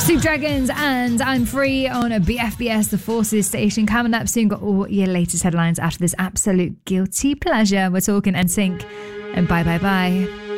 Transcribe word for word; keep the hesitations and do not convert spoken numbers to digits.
Soup Dragons and I'm Free on a B F B S, the Forces station. Coming up soon, got all your latest headlines after this absolute guilty pleasure. We're talking N Sync and bye bye bye.